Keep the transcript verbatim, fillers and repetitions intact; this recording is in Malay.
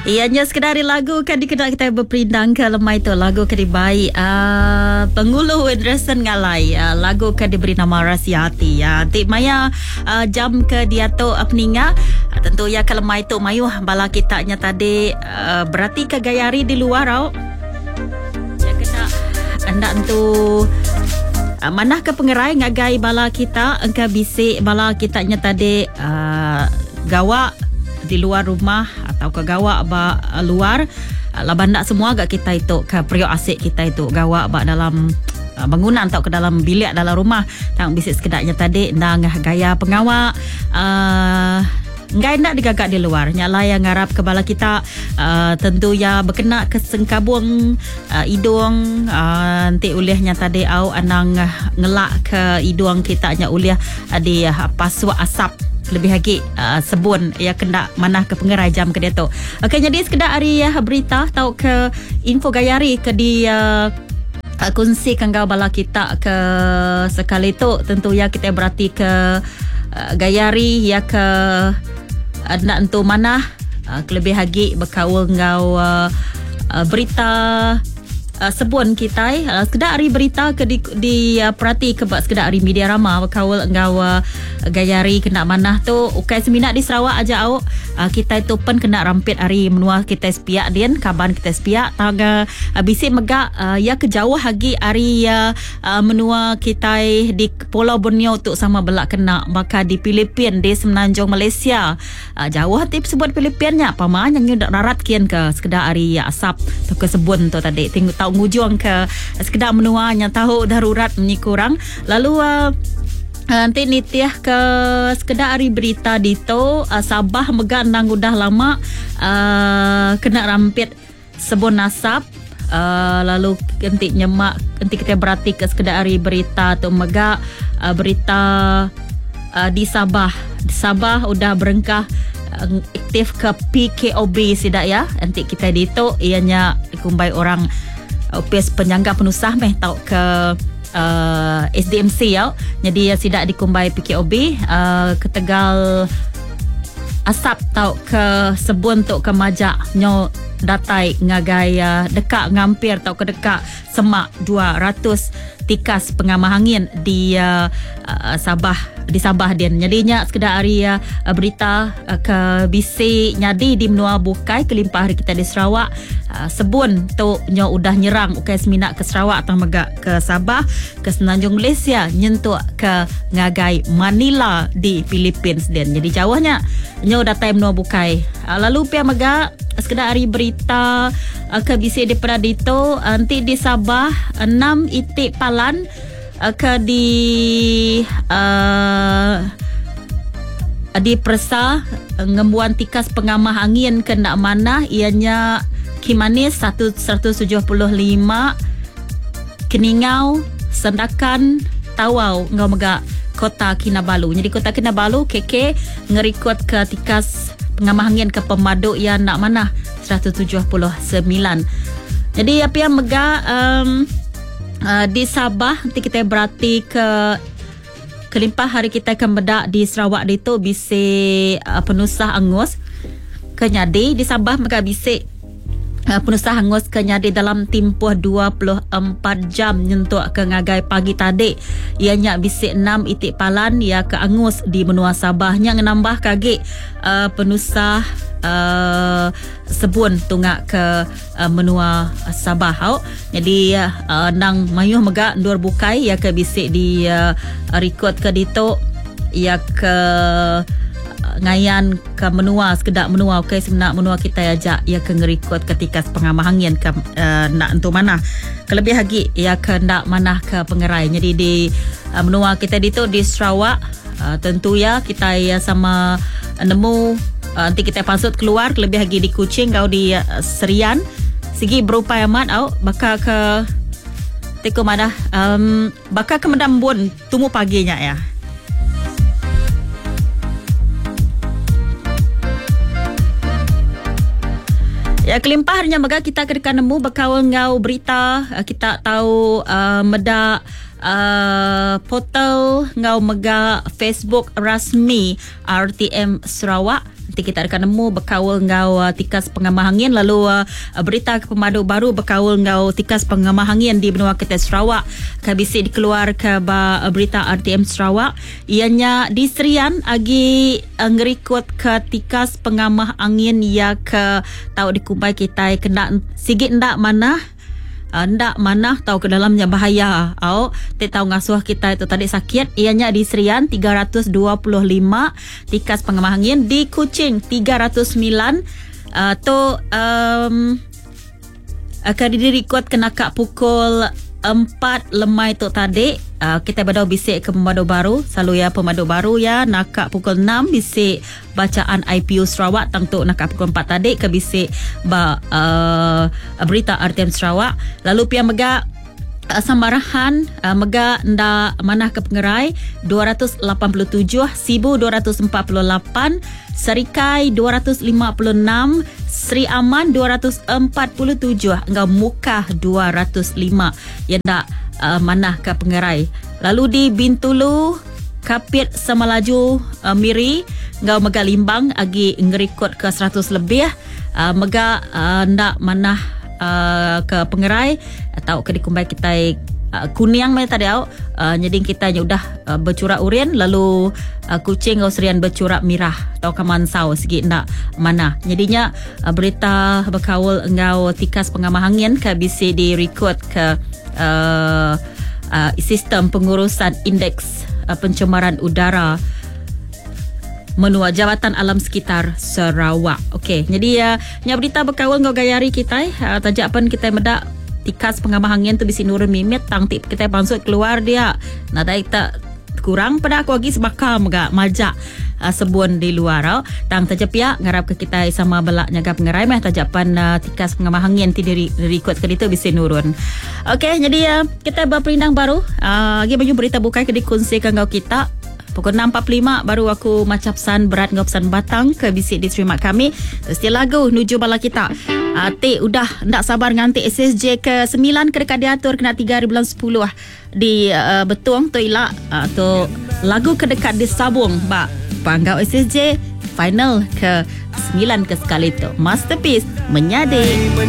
Ianya sekadari lagu kan dikenal kita berperindang ke lemai tu lagu kan dibaik uh, Pengulu Anderson ngalai uh, lagu kan diberi nama Rahsia Hati ya. Tik maya uh, jam ke dia tu peninga uh, tentu ya ke lemai tu mayu bala kitanya tadi uh, berarti ke gayari di luar tau. Ya kena anda tu uh, mana ke pengerai ngagai bala kita engka bisik bala kitanya tadi uh, gawak di luar rumah atau ke gawak ba luar lah bandak semua agak kita itu ke periuk asyik kita itu gawak ba dalam uh, bangunan atau ke dalam bilik dalam rumah tang bisik sekedaknya tadi nang gaya pengawak uh, ngai nak digagak di luar nyala yang ngarap ke bala kita uh, tentu ya berkena ke sengkabung uh, hidung uh, nanti ulihnya tadi au anang uh, ngelak ke hidung kita nya ulih uh, di uh, paswa asap lebih lagi uh, sebun ya kena mana ke pengerai jam ke dia tu. Okey jadi sekedar hari ya, berita tahu ke info gayari ke di uh, kongsi kangau bala kita ke sekali tu tentu ya kita berarti ke uh, gayari ya ke uh, nak entu mana uh, lebih lagi berkaul ngau uh, uh, berita Uh, sebun kita uh, sekedar hari berita ke di, di uh, perhati ke sekedar hari media ramah berkawal engkau uh, gayari kena manah tu ukai seminat di Sarawak aja au uh, kita itu pun kena rampit hari menua kita sepiak din kaban kita sepiak tangga uh, bisik megak uh, ya kejauh lagi hari uh, uh, menua kita di Pulau Borneo tu sama belak kena maka di Filipin di Semenanjung Malaysia uh, jauh hati sebut Filipinnya paman yang nyudak rarat kian ke sekedar hari uh, asap tu ke sebun tu tadi tengok tahu ngujung ke sekedar menuanya tahu darurat menyikurang lalu uh, nanti nitiah ke sekedar hari berita dito uh, Sabah megan nang udah lama uh, kena rampit sebon nasab uh, lalu nanti nyemak nanti kita berarti ke sekedar hari berita tu mega uh, berita uh, di Sabah di Sabah udah berengkah uh, aktif ke P K O B sidak ya nanti kita dito ianya dikumbai orang O P S penyangga penusah meh tau ke uh, S D M C ya. Jadi ya sidak dikumbai P K O B uh, ke Tegal asap tau ke sebun tok ke majak nyo datai ngagai uh, dekak ngampir tau ke dekak semak dua ratus tikas pengamah angin di uh, uh, Sabah di Sabah dia jadinya sekedar hari uh, berita uh, ke bisik nyadi di menua bukai kelimpah hari kita di Sarawak uh, sebun tu nyo udah nyerang ukai seminat ke Sarawak atau megak ke Sabah ke Semenanjung Malaysia nyentuk ke ngagai Manila di Philippines dan jadi jauhnya nyo datai menua bukai uh, lalu pia megak sekedar hari berita uh, ke bisik di Pradito uh, nanti di Sabah enam itik palan uh, ke di uh, di Persa uh, ngembuan tikas pengamah angin ke nak mana ianya Kimanis seratus tujuh puluh lima Keningau Sendakan Tawau ngau megak Kota Kinabalu. Jadi Kota Kinabalu K K ngerikut ke tikas pengamah angin ke Pemaduk yang nak mana seratus tujuh puluh sembilan. Jadi apa yang megak um, uh, di Sabah nanti kita berarti ke kelimpah hari kita akan bedak di Sarawak itu bisik uh, penusah angus ke nyadi di Sabah megak bisik Uh, penusah hangus ke nyadi dalam tempoh dua puluh empat jam nyentuk ke ngagai pagi tadi ianya bisik enam itik palan ia ke angus di benua Sabah yang menambah kagik uh, penusah uh, sebun tungak ke uh, menua Sabah au. Jadi uh, nang mayuh megak ndur bukai ia ke bisik di uh, record ke dito ia ke ngayan ke menua sekedar menua okey sebenar menua kita ajak ia ke ngerikut ketika pengamah angin ke uh, nak untuk mana kelebih lagi ia ke nak mana ke pengerai jadi di uh, menua kita itu di Sarawak uh, tentu ya kita ya sama uh, nemu uh, nanti kita pasut keluar kelebih lagi di Kuching kau di uh, Serian segi berupaya amat au bakal ke teko mana um, bakal ke Medambun tumu paginya ya. Ya kelimpahnya maka kita akan nemu bakal ngau berita kita tahu uh, medak uh, portal ngau mega Facebook rasmi R T M Sarawak nanti kita akan nemu berkawal ngau uh, tikas pengamah angin. Lalu uh, berita pemadu baru berkawal ngau tikas pengamah angin di benua Kedah Sarawak. Kabisi dikeluar ke uh, berita R T M Sarawak. Ianya di Serian agi uh, ngerikut ke tikas pengamah angin ya ke tahu dikumpai kita kena sigit ndak mana Uh, ndak mana tahu ke dalamnya bahaya. Au, tak tahu ngasuh kita itu tadi sakit. Ianya di Serian tiga ratus dua puluh lima tikas pengamah angin, di Kuching tiga ratus sembilan. Uh, tu um, akan dirikut kena kak pukul empat lemai tu tadi. Uh, kita badau bisik ke pemadu baru. Selalu ya pemadu baru ya nakak pukul enam bisik bacaan I P U Sarawak. Tangtuk nakak pukul empat tadi ke bisik ba, uh, berita R T M Sarawak. Lalu pihak mega uh, Samarahan uh, mega nda manah ke pengerai dua ratus lapan puluh tujuh, Sibu dua ratus empat puluh lapan, Serikai dua ratus lima puluh enam, Sri Aman dua ratus empat puluh tujuh, engkau Mukah dua ratus lima yang tak uh, manah ke pengerai. Lalu di Bintulu Kapit Semalaju uh, Miri engkau Mega Limbang agi ngerikut ke seratus lebih. uh, Mega uh, ndak manah uh, ke pengerai atau ke dikumbai kita Uh, Kuniang mai tadi au uh, nyeding kita nya udah uh, bercurak urin. Lalu uh, Kuching au Serian bercurak mirah atau kamansau segi ndak mana. Jadinya uh, berita berkawal engau tikas pengamah angin ke bisi di record ke uh, uh, sistem pengurusan indeks uh, pencemaran udara menua Jabatan Alam Sekitar Sarawak. Okey, jadi ya uh, nya berita berkawal ngau gayari kita uh, tajapan kita medak tikas pengamah angin tu bisi nurun mimit tang tip kita bangsut keluar dia. Nah dah tak kurang pada aku lagi sebakam gak majak uh, sebun di luar oh. Tang tajapia ngarap ke kita sama belak nyaga pengerai meh tajapan uh, tikas pengamah angin ti diri record ke itu bisi nurun. Okey, jadi uh, kita berperindang baru uh, lagi banyak berita bukai ke dikongsikan kau kita. Pukul enam empat puluh lima baru aku macap san berat ngau pesan batang ke bisik di streamat kami. Terus dia lagu nuju bala kita. Uh, Tik udah ndak sabar nganti S S J ke sembilan ke dekat diatur kena tiga hari bulan sepuluh di uh, Betuang tu ilak uh, tu lagu ke dekat di Sabung ba panggau S S J final ke sembilan ke sekali tu. Masterpiece Menyadek.